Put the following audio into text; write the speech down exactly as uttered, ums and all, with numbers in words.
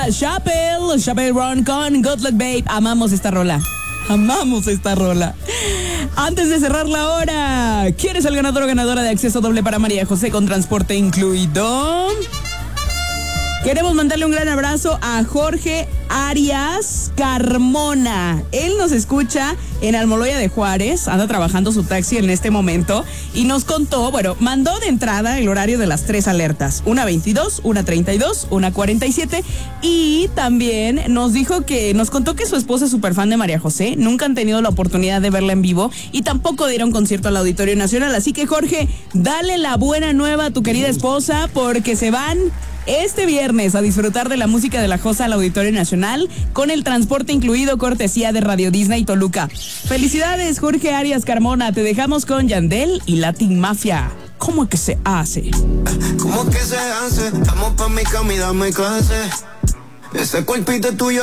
Chappelle, Chappelle Ron con Good Luck Babe. Amamos esta rola. Amamos esta rola. Antes de cerrar la hora, ¿quién es el ganador o ganadora de acceso doble para María José con transporte incluido? Queremos mandarle un gran abrazo a Jorge Arias Carmona. Él nos escucha en Almoloya de Juárez, anda trabajando su taxi en este momento y nos contó, bueno, mandó de entrada el horario de las tres alertas, una veintidós, una treinta y dos, una cuarenta y siete, y también nos dijo que, nos contó que su esposa es súper fan de María José, nunca han tenido la oportunidad de verla en vivo y tampoco dieron concierto al Auditorio Nacional, así que Jorge, dale la buena nueva a tu querida esposa porque se van este viernes a disfrutar de la música de la Josa al Auditorio Nacional con el transporte incluido, cortesía de Radio Disney Toluca. Felicidades, Jorge Arias Carmona. Te dejamos con Yandel y Latin Mafia. ¿Cómo que se hace? ¿Cómo que se hace? Vamos pa' mi cama y dame clase. Ese cuerpito tuyo